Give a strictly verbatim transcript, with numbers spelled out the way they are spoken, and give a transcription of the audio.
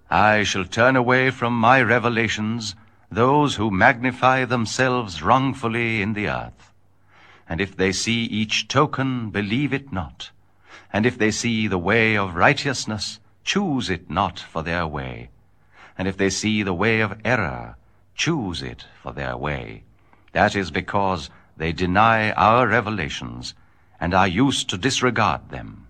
I shall turn away from my revelations those who magnify themselves wrongfully in the earth. And if they see each token, believe it not. And if they see the way of righteousness, choose it not for their way. And if they see the way of error, choose it for their way. That is because they deny our revelations and are used to disregard them.